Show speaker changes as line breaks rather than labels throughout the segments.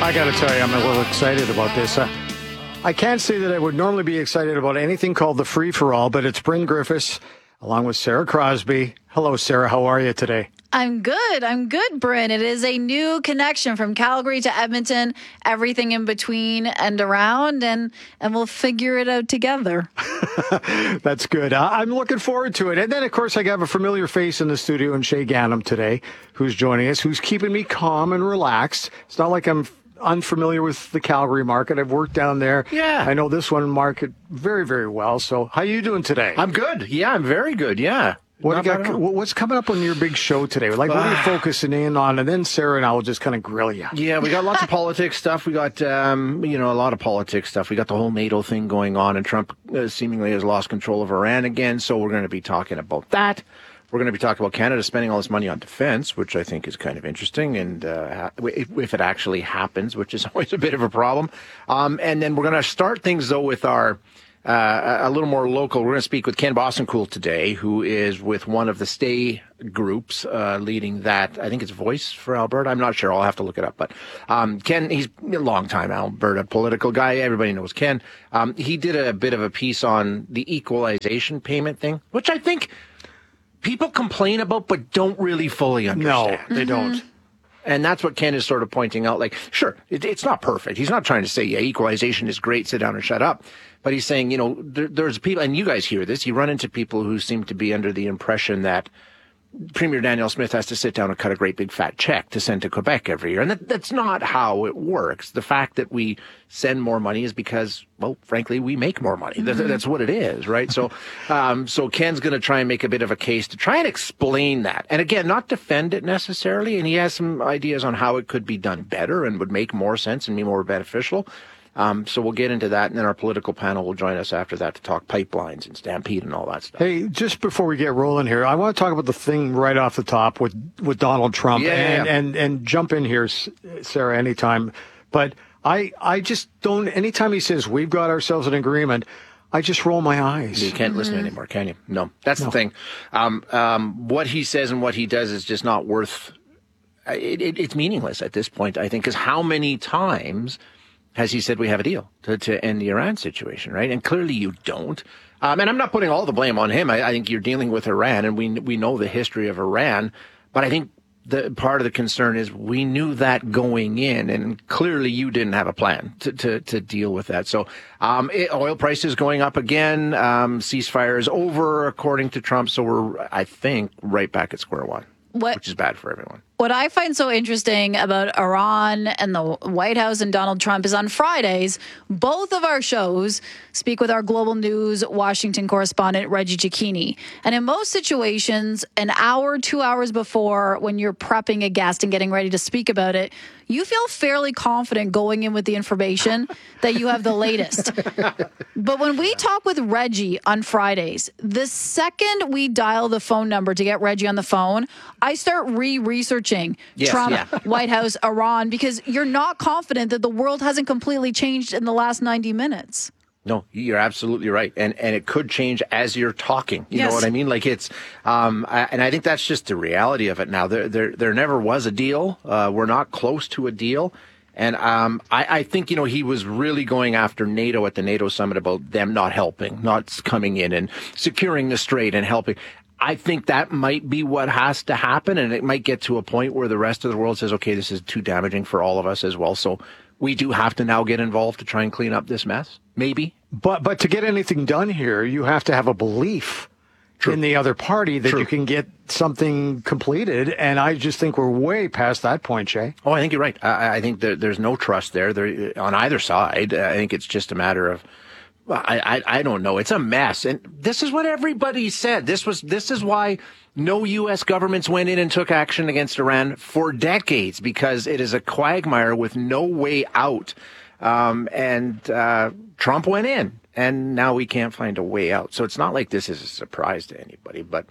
I got to tell you, I'm a little excited about this. I can't say that I would normally be excited about anything called the free-for-all, but it's Bryn Griffiths along with Sarah Crosby. Hello, Sarah. How are you today?
I'm good, Bryn. It is a new connection from Calgary to Edmonton, everything in between and around, and we'll figure it out together.
That's good. I'm looking forward to it. And then, of course, I have a familiar face in the studio in Shay Gannam today, who's joining us, who's keeping me calm and relaxed. It's not like I'm unfamiliar with the Calgary market. I've worked down there.
Yeah.
I know this one market very, very well. So how are you doing today?
I'm good. Yeah, I'm very good. Yeah.
What's coming up on your big show today? Like, what are you focusing in on? And then Sarah and I will just kind of grill you.
Yeah, we got lots of politics stuff. We got, a lot of politics stuff. We got the whole NATO thing going on, and Trump seemingly has lost control of Iran again. So we're going to be talking about that. We're going to be talking about Canada spending all this money on defense, which I think is kind of interesting. And if it actually happens, which is always a bit of a problem. And then we're going to start things, though, with our a little more local. We're going to speak with Ken Bosanquist today, who is with one of the Stay groups leading that. I think it's Voice for Alberta. I'm not sure. I'll have to look it up. But Ken, he's a long-time Alberta political guy. Everybody knows Ken. He did a bit of a piece on the equalization payment thing, which I think people complain about but don't really fully understand.
No, they don't.
And that's what Ken is sort of pointing out. Like, sure, it's not perfect. He's not trying to say, yeah, equalization is great, sit down and shut up. But he's saying, there's people, and you guys hear this, you run into people who seem to be under the impression that Premier Danielle Smith has to sit down and cut a great big fat check to send to Quebec every year. And that's not how it works. The fact that we send more money is because, well, frankly, we make more money. That's what it is, right? So Ken's going to try and make a bit of a case to try and explain that. And again, not defend it necessarily. And he has some ideas on how it could be done better and would make more sense and be more beneficial. So we'll get into that, and then our political panel will join us after that to talk pipelines and Stampede and all that stuff.
Hey, just before we get rolling here, I want to talk about the thing right off the top with Donald Trump. And jump in here, Sarah, anytime. But I just don't, anytime he says, we've got ourselves an agreement, I just roll my eyes.
You can't listen anymore, can you? No, that's the thing. What he says and what he does is just not worth, it's meaningless at this point, I think, because how many times has he said we have a deal to end the Iran situation, right? And clearly you don't. And I'm not putting all the blame on him. I think you're dealing with Iran, and we know the history of Iran. But I think the part of the concern is we knew that going in, and clearly you didn't have a plan to deal with that. So oil prices going up again. Ceasefire is over, according to Trump. So we're, I think, right back at square one, which is bad for everyone.
What I find so interesting about Iran and the White House and Donald Trump is on Fridays, both of our shows speak with our Global News Washington correspondent, Reggie Cicchini. And in most situations, an hour, 2 hours before, when you're prepping a guest and getting ready to speak about it, you feel fairly confident going in with the information that you have the latest. But when we talk with Reggie on Fridays, the second we dial the phone number to get Reggie on the phone, I start researching Trump, White House, Iran, because you're not confident that the world hasn't completely changed in the last 90 minutes.
No, you're absolutely right. And it could change as you're talking. You know what I mean? Like it's, and I think that's just the reality of it now. There never was a deal. We're not close to a deal. And I think, he was really going after NATO at the NATO summit about them not helping, not coming in and securing the strait and helping. I think that might be what has to happen, and it might get to a point where the rest of the world says, okay, this is too damaging for all of us as well. So we do have to now get involved to try and clean up this mess, maybe.
But to get anything done here, you have to have a belief in the other party that you can get something completed, and I just think we're way past that point, Shay.
Oh, I think you're right. I think there's no trust there on either side. I think it's just a matter of, I don't know. It's a mess. And this is what everybody said. This is why no U.S. governments went in and took action against Iran for decades, because it is a quagmire with no way out. Trump went in, and now we can't find a way out. So it's not like this is a surprise to anybody, but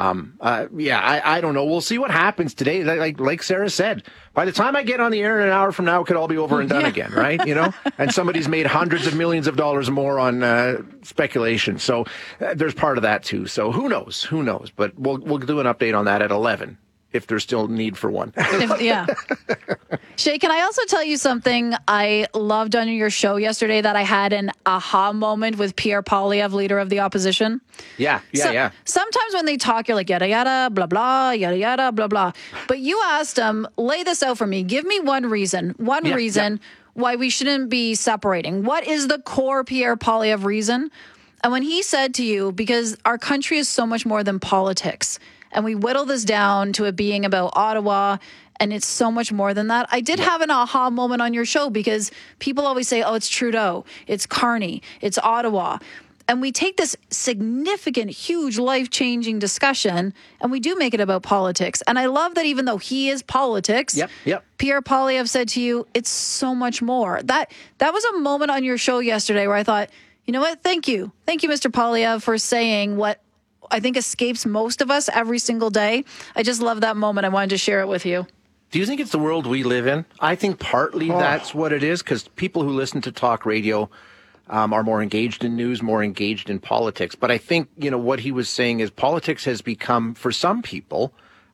I don't know. We'll see what happens today. Like Sarah said, by the time I get on the air in an hour from now, it could all be over and done again, right? And somebody's made hundreds of millions of dollars more on speculation. So there's part of that too. So who knows? But we'll do an update on that at 11. if there's still need for one.
Yeah. Shay, can I also tell you something I loved on your show yesterday, that I had an aha moment with Pierre Poilievre, leader of the opposition?
Yeah.
Sometimes when they talk, you're like, yada, yada, blah, blah, yada, yada, blah, blah. But you asked him, lay this out for me. Give me one reason why we shouldn't be separating. What is the core Pierre Poilievre reason? And when he said to you, because our country is so much more than politics, and we whittle this down to it being about Ottawa, and it's so much more than that. I did have an aha moment on your show, because people always say, oh, it's Trudeau, it's Carney, it's Ottawa. And we take this significant, huge, life-changing discussion, and we do make it about politics. And I love that even though he is politics, Pierre Poilievre said to you, it's so much more. That was a moment on your show yesterday where I thought, you know what? Thank you. Thank you, Mr. Poilievre, for saying what I think escapes most of us every single day. I just love that moment. I wanted to share it with you.
Do you think it's the world we live in? I think partly that's what it is, because people who listen to talk radio are more engaged in news, more engaged in politics. But I think, what he was saying is politics has become, for some people,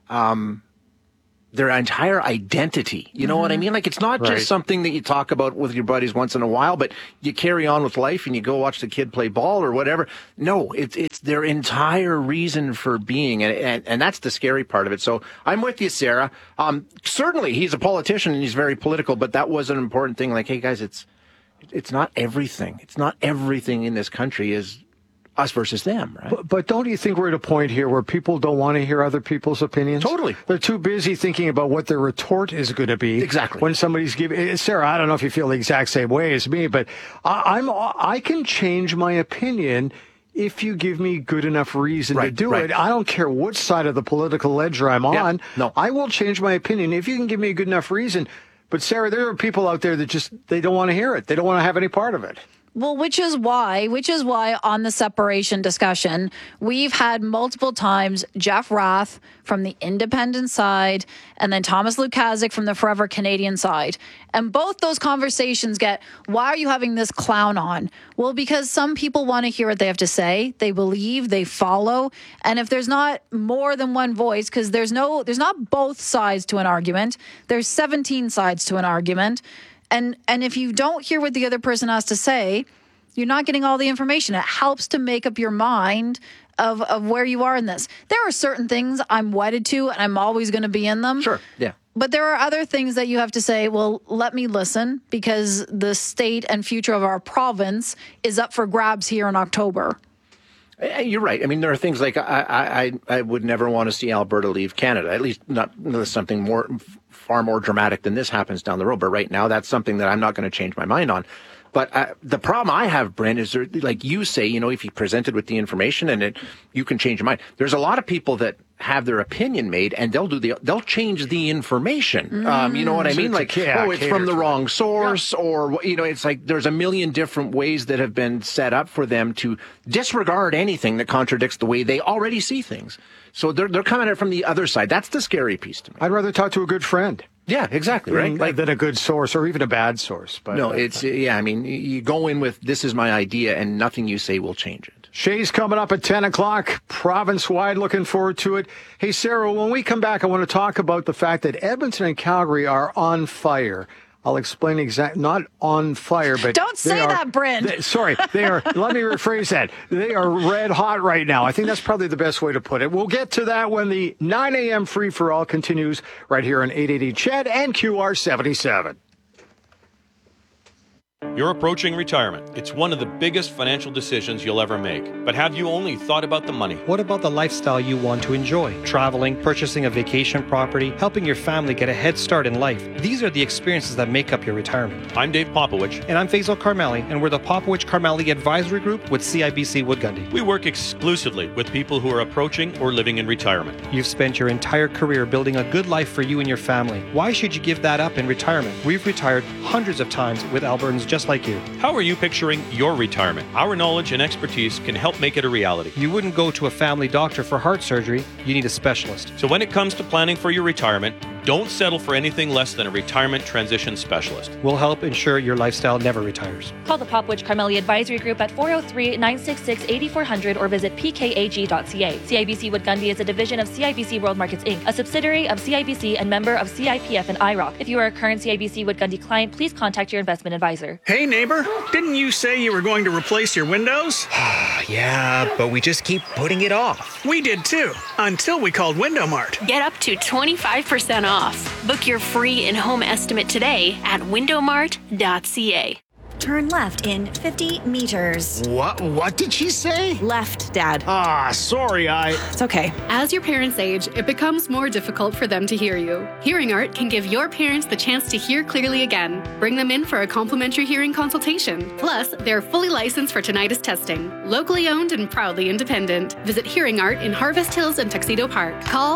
their entire identity. You know what I mean? Like, it's not just something that you talk about with your buddies once in a while, but you carry on with life and you go watch the kid play ball or whatever. No, it's their entire reason for being. And that's the scary part of it. So I'm with you, Sarah. Certainly he's a politician and he's very political, but that was an important thing. Like, hey guys, it's not everything. It's not everything in this country is us versus them, right?
But don't you think we're at a point here where people don't want to hear other people's opinions?
Totally.
They're too busy thinking about what their retort is going to be.
Exactly.
When somebody's giving... Sarah, I don't know if you feel the exact same way as me, but I can change my opinion if you give me good enough reason to do it. I don't care which side of the political ledger I'm on.
No.
I will change my opinion if you can give me a good enough reason. But Sarah, there are people out there that they don't want to hear it. They don't want to have any part of it.
Well, which is why on the separation discussion, we've had multiple times Jeff Rath from the independent side and then Thomas Lukasik from the Forever Canadian side. And both those conversations get, why are you having this clown on? Well, because some people want to hear what they have to say. They believe, they follow. And if there's not more than one voice, because there's not both sides to an argument, there's 17 sides to an argument. And if you don't hear what the other person has to say, you're not getting all the information. It helps to make up your mind of where you are in this. There are certain things I'm wedded to, and I'm always going to be in them.
Sure, yeah.
But there are other things that you have to say, well, let me listen, because the state and future of our province is up for grabs here in October.
You're right. I mean, there are things like I would never want to see Alberta leave Canada, at least not unless something far more dramatic than this happens down the road. But right now, that's something that I'm not going to change my mind on. But the problem I have, Brent, is like you say, if you presented with the information and you can change your mind. There's a lot of people that have their opinion made and they'll change the information. You know what I mean? Like, it's from the wrong source, or, it's like there's a million different ways that have been set up for them to disregard anything that contradicts the way they already see things. So they're coming at it from the other side. That's the scary piece to me.
I'd rather talk to a good friend.
Yeah, exactly, right?
Than a good source or even a bad source. But
no, I mean, you go in with, this is my idea, and nothing you say will change it.
Shay's coming up at 10 o'clock, province-wide, looking forward to it. Hey, Sarah, when we come back, I want to talk about the fact that Edmonton and Calgary are on fire. I'll explain not on fire, but...
Don't say that, Brent.
They are, let me rephrase that. They are red hot right now. I think that's probably the best way to put it. We'll get to that when the 9 a.m. free-for-all continues right here on 880 CHED and QR77.
You're approaching retirement. It's one of the biggest financial decisions you'll ever make. But have you only thought about the money?
What about the lifestyle you want to enjoy? Traveling, purchasing a vacation property, helping your family get a head start in life. These are the experiences that make up your retirement.
I'm Dave Popowich.
And I'm Faisal Karmali, and we're the Popowich-Karmali Advisory Group with CIBC Wood Gundy.
We work exclusively with people who are approaching or living in retirement.
You've spent your entire career building a good life for you and your family. Why should you give that up in retirement? We've retired hundreds of times with Albertans just like you.
How are you picturing your retirement? Our knowledge and expertise can help make it a reality.
You wouldn't go to a family doctor for heart surgery. You need a specialist.
So when it comes to planning for your retirement, Don't settle for anything less than a retirement transition specialist.
We'll help ensure your lifestyle never retires.
Call the Popwich Carmelia Advisory Group at 403-966-8400 or visit pkag.ca. CIBC Wood Gundy is a division of CIBC World Markets Inc., a subsidiary of CIBC and member of CIPF and IROC. If you are a current CIBC Wood Gundy client, please contact your investment advisor.
Hey neighbor, didn't you say you were going to replace your windows?
Yeah, but we just keep putting it off.
We did too, until we called Window Mart.
Get up to 25% off. Book your free in-home estimate today at windowmart.ca.
Turn left in 50 meters.
What did she say?
Left, Dad.
Sorry,
It's okay.
As your parents age, it becomes more difficult for them to hear you. Hearing Art can give your parents the chance to hear clearly again. Bring them in for a complimentary hearing consultation. Plus, they're fully licensed for tinnitus testing. Locally owned and proudly independent. Visit Hearing Art in Harvest Hills and Tuxedo Park. Call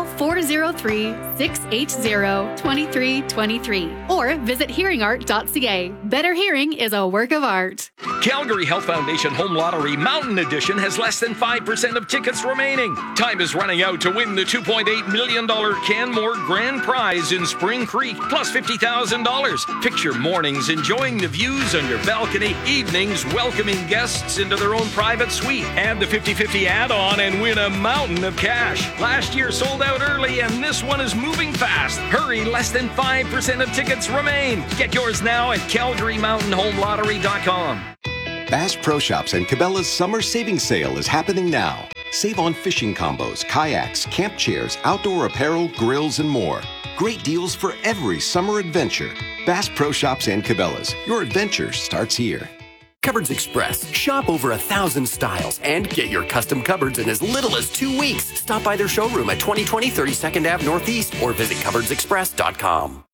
403-680-2323 or visit hearingart.ca. Better hearing is a work of art.
Calgary Health Foundation Home Lottery Mountain Edition has less than 5% of tickets remaining. Time is running out to win the $2.8 million Canmore Grand Prize in Spring Creek, plus $50,000. Picture mornings enjoying the views on your balcony, evenings welcoming guests into their own private suite. Add the 50-50 add-on and win a mountain of cash. Last year sold out early, and this one is moving fast. Hurry, less than 5% of tickets remain. Get yours now at CalgaryMountainHomeLottery.com.
Bass Pro Shops and Cabela's summer savings sale is happening now. Save on fishing combos, kayaks, camp chairs, outdoor apparel, grills, and more. Great deals for every summer adventure. Bass Pro Shops and Cabela's. Your adventure starts here.
Cupboards Express. Shop over 1,000 styles and get your custom cupboards in as little as 2 weeks. Stop by their showroom at 2020 32nd Ave Northeast or visit cupboardsexpress.com.